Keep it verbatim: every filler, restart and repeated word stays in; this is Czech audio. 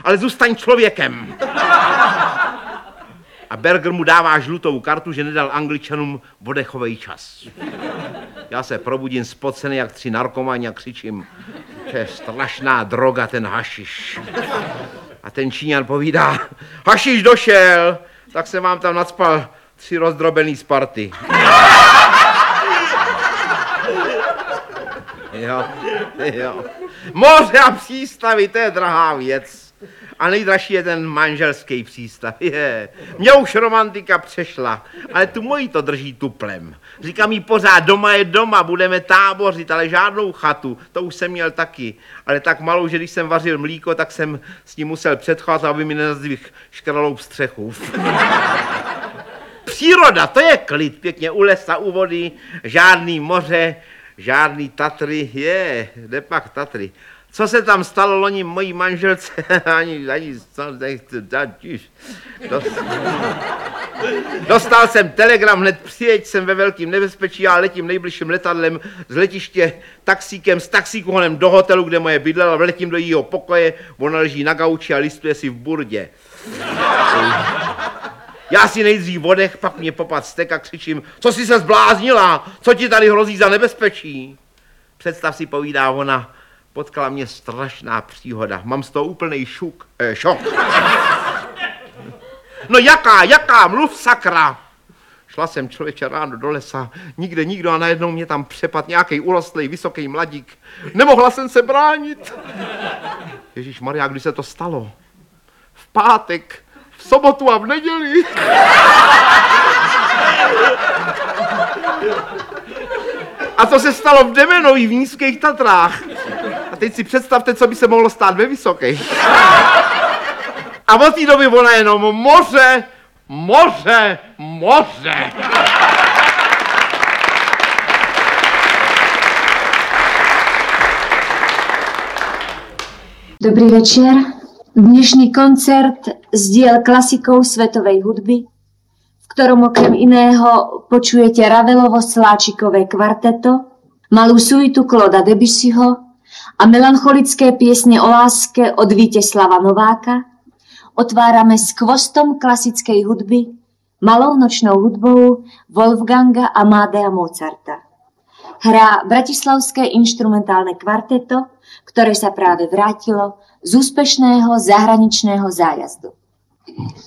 ale zůstaň člověkem. A Berger mu dává žlutou kartu, že nedal Angličanům oddechovej čas. Já se probudím spocený jak tři narkomani a křičím, že je strašná droga ten hašiš. A ten Číňan povídá, hašiš došel, tak jsem vám tam nacpal tři rozdrobený Sparty. Jo, jo. Moře a přístavy, to je drahá věc. A nejdražší je ten manželský přístav. Je. Mě už romantika přešla, ale tu mojí to drží tuplem. Říkám jí pořád, doma je doma, budeme tábořit, ale žádnou chatu, to už jsem měl taky. Ale tak malou, že když jsem vařil mlíko, tak jsem s ním musel předcházet, aby mi nenazdvihl škralou střechu. Příroda, to je klid, pěkně u lesa, u vody, žádný moře, žádný Tatry, je, jde pak Tatry. Co se tam stalo loni mojí manželce, ani, ani, dostal jsem telegram, hned přijeď, jsem ve velkém nebezpečí, já letím nejbližším letadlem z letiště taxíkem, s taxíkonem do hotelu, kde moje bydlela, vletím do jejího pokoje, ona leží na gauči a listuje si v burdě. Já si nejdřív vodech, pak mě popad stek a křičím, co jsi se zbláznila, co ti tady hrozí za nebezpečí? Představ si, povídá ona, potkala mě strašná příhoda, mám z toho úplnej šuk, eh, šok. No jaká, jaká, mluv sakra. Šla jsem člověče ráno do lesa, nikde nikdo a najednou mě tam přepad nějaký urostlej, vysoký mladík. Nemohla jsem se bránit. Ježišmarja, kdy se to stalo? V pátek, v sobotu a v neděli. A to se stalo v Demenovi v Nízkých Tatrách. A teď si představte, co by se mohlo stát ve Vysokých. A od té doby ona jenom moře, moře, moře. Dobrý večer. Dnešný koncert z diel klasikov svetovej hudby, v ktorom okrem iného počujete Ravelovo-Sláčikové kvarteto, malú suitu Clauda Debussyho a melancholické piesne o láske od Víteslava Nováka, otvárame s kvostom klasickej hudby, malou nočnou hudbou Wolfganga Amadea Mozarta. Hrá bratislavské inštrumentálne kvarteto, ktoré sa práve vrátilo z úspešného zahraničného zájazdu.